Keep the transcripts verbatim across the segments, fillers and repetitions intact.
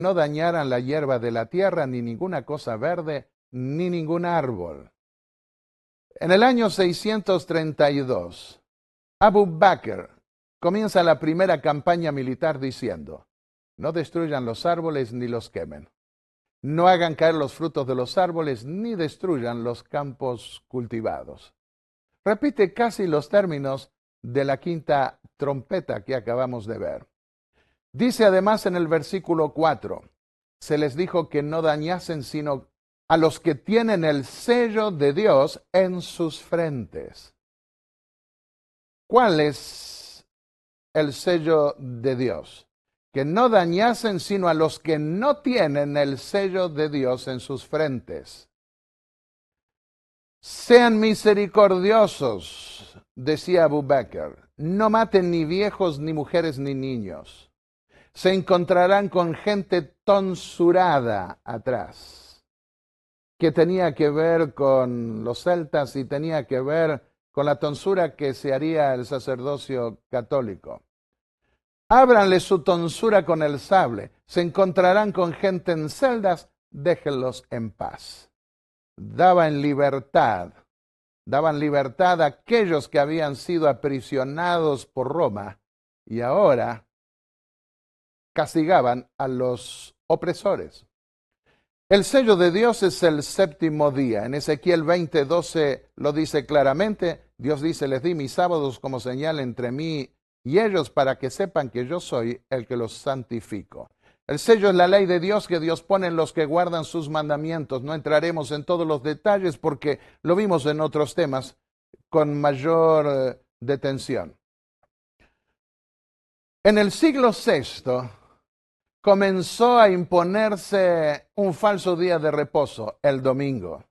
no dañaran la hierba de la tierra, ni ninguna cosa verde, ni ningún árbol. En el año seiscientos treinta y dos, Abu Bakr comienza la primera campaña militar diciendo: no destruyan los árboles ni los quemen. No hagan caer los frutos de los árboles ni destruyan los campos cultivados. Repite casi los términos de la quinta trompeta que acabamos de ver. Dice además en el versículo cuatro, se les dijo que no dañasen sino a los que tienen el sello de Dios en sus frentes. ¿Cuál es el sello de Dios? Que no dañasen sino a los que no tienen el sello de Dios en sus frentes. Sean misericordiosos, decía Abu Bakr, no maten ni viejos, ni mujeres, ni niños. Se encontrarán con gente tonsurada atrás, que tenía que ver con los celtas y tenía que ver con la tonsura que se haría el sacerdocio católico. Ábranle su tonsura con el sable, se encontrarán con gente en celdas, déjenlos en paz. Daban libertad, daban libertad a aquellos que habían sido aprisionados por Roma y ahora castigaban a los opresores. El sello de Dios es el séptimo día. En Ezequiel veinte doce lo dice claramente. Dios dice, les di mis sábados como señal entre mí y ellos para que sepan que yo soy el que los santifico. El sello es la ley de Dios que Dios pone en los que guardan sus mandamientos. No entraremos en todos los detalles porque lo vimos en otros temas con mayor eh, detención. En el siglo sexto comenzó a imponerse un falso día de reposo, el domingo.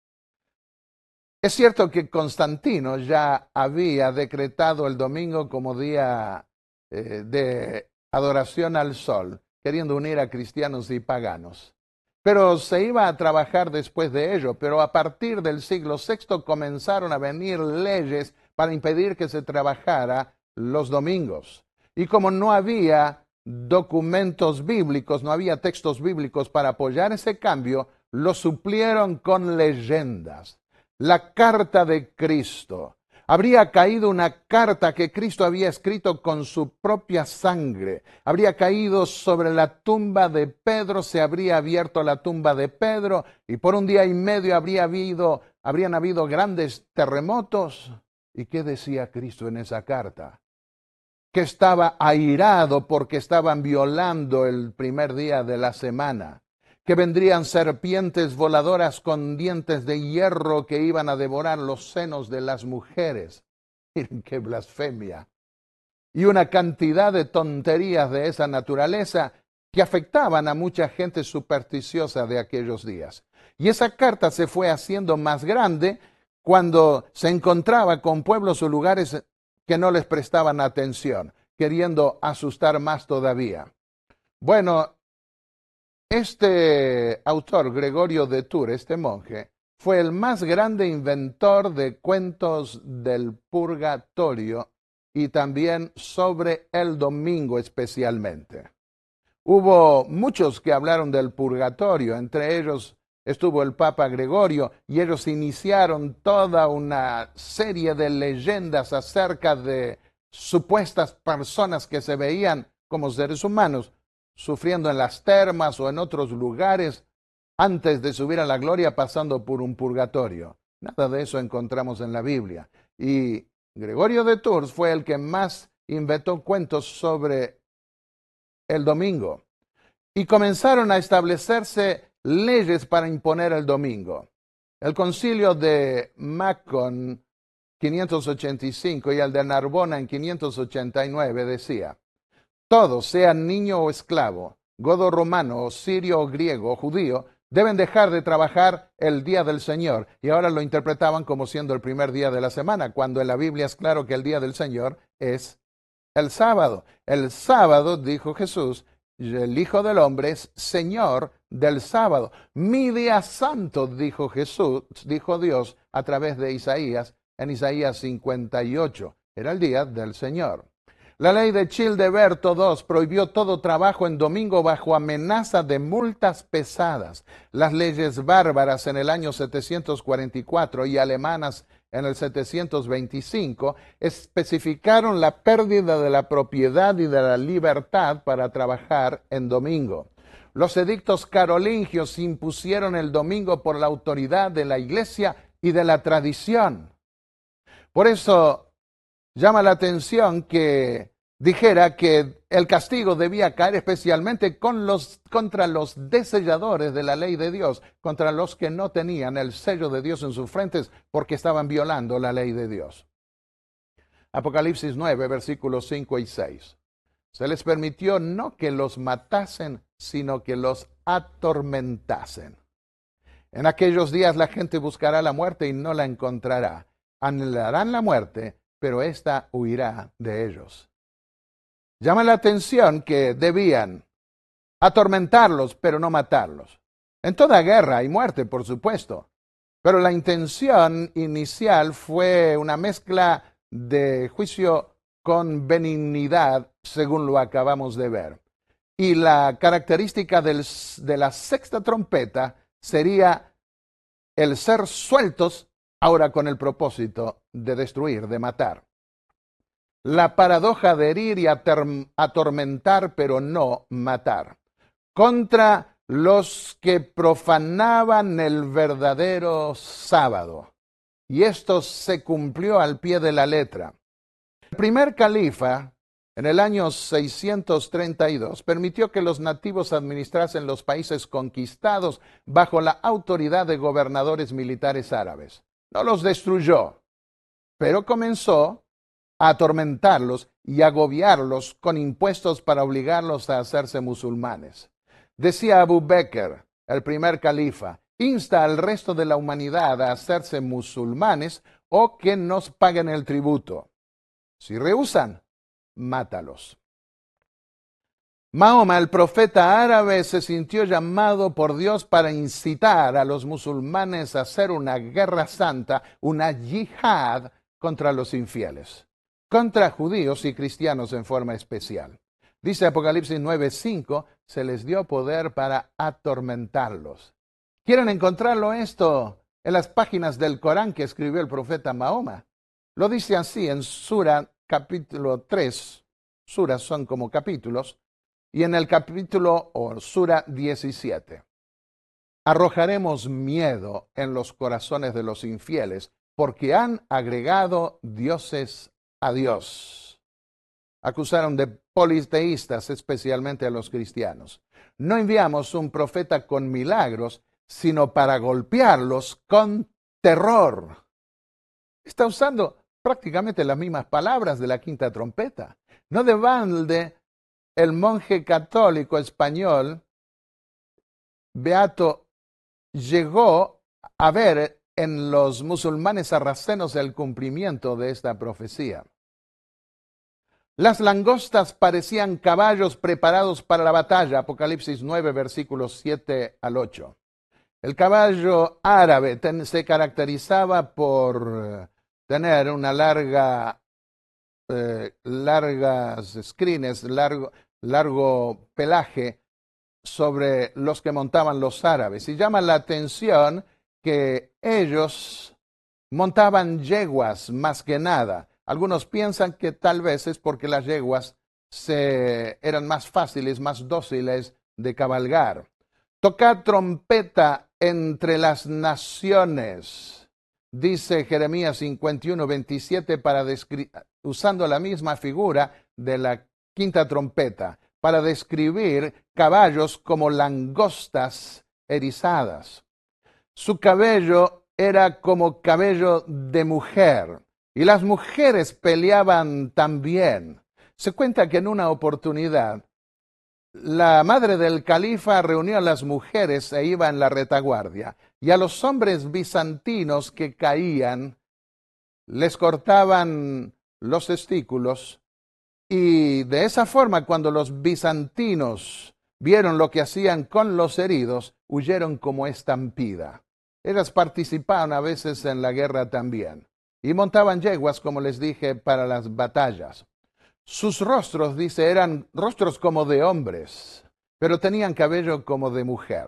Es cierto que Constantino ya había decretado el domingo como día eh, de adoración al sol, queriendo unir a cristianos y paganos. Pero se iba a trabajar después de ello, pero a partir del siglo sexto comenzaron a venir leyes para impedir que se trabajara los domingos. Y como no había documentos bíblicos, no había textos bíblicos para apoyar ese cambio, lo suplieron con leyendas. La carta de Cristo. Habría caído una carta que Cristo había escrito con su propia sangre. Habría caído sobre la tumba de Pedro, se habría abierto la tumba de Pedro y por un día y medio habría habido, habrían habido grandes terremotos. ¿Y qué decía Cristo en esa carta? Que estaba airado porque estaban violando el primer día de la semana. Que vendrían serpientes voladoras con dientes de hierro que iban a devorar los senos de las mujeres. Miren qué blasfemia. Y una cantidad de tonterías de esa naturaleza que afectaban a mucha gente supersticiosa de aquellos días. Y esa carta se fue haciendo más grande cuando se encontraba con pueblos o lugares que no les prestaban atención, queriendo asustar más todavía. Bueno, este autor, Gregorio de Tours, este monje, fue el más grande inventor de cuentos del purgatorio y también sobre el domingo especialmente. Hubo muchos que hablaron del purgatorio, entre ellos estuvo el Papa Gregorio, y ellos iniciaron toda una serie de leyendas acerca de supuestas personas que se veían como seres humanos, sufriendo en las termas o en otros lugares antes de subir a la gloria pasando por un purgatorio. Nada de eso encontramos en la Biblia. Y Gregorio de Tours fue el que más inventó cuentos sobre el domingo. Y comenzaron a establecerse leyes para imponer el domingo. El concilio de Macon quinientos ochenta y cinco y el de Narbona en quinientos ochenta y nueve decía: todos, sean niño o esclavo, godo romano o sirio o griego o judío, deben dejar de trabajar el día del Señor. Y ahora lo interpretaban como siendo el primer día de la semana, cuando en la Biblia es claro que el día del Señor es el sábado. El sábado, dijo Jesús, el Hijo del Hombre es Señor del sábado. Mi día santo, dijo Jesús, dijo Dios a través de Isaías, en Isaías cincuenta y ocho. Era el día del Señor. La ley de Childeberto segundo prohibió todo trabajo en domingo bajo amenaza de multas pesadas. Las leyes bárbaras en el año setecientos cuarenta y cuatro y alemanas en el setecientos veinticinco especificaron la pérdida de la propiedad y de la libertad para trabajar en domingo. Los edictos carolingios impusieron el domingo por la autoridad de la Iglesia y de la tradición. Por eso llama la atención que dijera que el castigo debía caer especialmente con los, contra los deselladores de la ley de Dios, contra los que no tenían el sello de Dios en sus frentes porque estaban violando la ley de Dios. Apocalipsis nueve, versículos cinco y seis. Se les permitió no que los matasen, sino que los atormentasen. En aquellos días la gente buscará la muerte y no la encontrará. Anhelarán la muerte, pero ésta huirá de ellos. Llama la atención que debían atormentarlos, pero no matarlos. En toda guerra hay muerte, por supuesto, pero la intención inicial fue una mezcla de juicio con benignidad, según lo acabamos de ver. Y la característica del, de la sexta trompeta sería el ser sueltos ahora con el propósito de destruir, de matar. La paradoja de herir y atormentar, pero no matar. Contra los que profanaban el verdadero sábado. Y esto se cumplió al pie de la letra. El primer califa, en el año seiscientos treinta y dos, permitió que los nativos administrasen los países conquistados bajo la autoridad de gobernadores militares árabes. No los destruyó, pero comenzó a atormentarlos y agobiarlos con impuestos para obligarlos a hacerse musulmanes. Decía Abu Bakr, el primer califa, insta al resto de la humanidad a hacerse musulmanes o que nos paguen el tributo. Si rehúsan, mátalos. Mahoma, el profeta árabe, se sintió llamado por Dios para incitar a los musulmanes a hacer una guerra santa, una yihad contra los infieles, contra judíos y cristianos en forma especial. Dice Apocalipsis nueve cinco, se les dio poder para atormentarlos. ¿Quieren encontrarlo esto en las páginas del Corán que escribió el profeta Mahoma? Lo dice así en Sura capítulo tres, suras son como capítulos, y en el capítulo o Sura diecisiete. Arrojaremos miedo en los corazones de los infieles, porque han agregado dioses a Dios. Acusaron de politeístas, especialmente a los cristianos. No enviamos un profeta con milagros, sino para golpearlos con terror. Está usando prácticamente las mismas palabras de la quinta trompeta. No de balde, el monje católico español, Beato, llegó a ver en los musulmanes sarracenos el cumplimiento de esta profecía. Las langostas parecían caballos preparados para la batalla, Apocalipsis nueve, versículos siete al ocho. El caballo árabe ten, se caracterizaba por tener una larga, eh, largas screens, largo, largo pelaje sobre los que montaban los árabes. Y llama la atención que ellos montaban yeguas más que nada. Algunos piensan que tal vez es porque las yeguas se, eran más fáciles, más dóciles de cabalgar. Tocad trompeta entre las naciones, dice Jeremías cincuenta y uno, veintisiete, para usando la misma figura de la quinta trompeta, para describir caballos como langostas erizadas. Su cabello era como cabello de mujer, y las mujeres peleaban también. Se cuenta que en una oportunidad, la madre del califa reunió a las mujeres e iba en la retaguardia, y a los hombres bizantinos que caían les cortaban los testículos, y de esa forma cuando los bizantinos vieron lo que hacían con los heridos, huyeron como estampida. Ellas participaban a veces en la guerra también, y montaban yeguas, como les dije, para las batallas. Sus rostros, dice, eran rostros como de hombres, pero tenían cabello como de mujer.